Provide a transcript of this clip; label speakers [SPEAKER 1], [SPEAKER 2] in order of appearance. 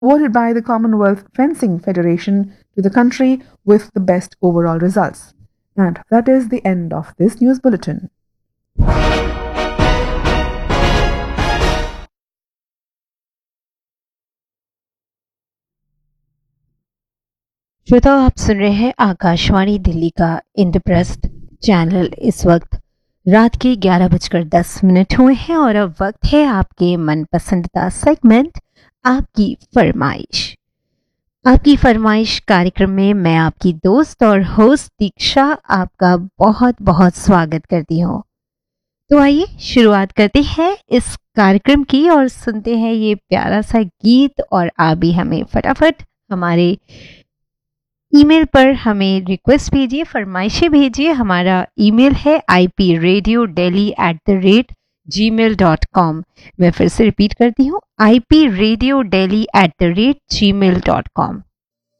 [SPEAKER 1] awarded by the Commonwealth Fencing Federation to the country with the best overall results. And that is the end of this news bulletin.
[SPEAKER 2] श्रोताओ, आप सुन रहे हैं आकाशवाणी दिल्ली का Indraprastha channel. इस वक्त रात के 11:10 हुए हैं और अब वक्त है आपके मनपसंदीदा सेगमेंट आपकी फरमाइश। आपकी फरमाइश कार्यक्रम में मैं आपकी दोस्त और होस्ट दीक्षा आपका बहुत बहुत स्वागत करती हूँ। तो आइए शुरुआत करते हैं इस कार्यक्रम की और सुनते हैं ये प्यारा सा गीत। और आप भी हमें फटाफट हमारे ईमेल पर हमें रिक्वेस्ट भेजिए, फरमाइशें भेजिए। हमारा ईमेल है ipradio.delhi@gmail.com। मैं फिर से रिपीट करती हूँ, ipradio.delhi@gmail.com।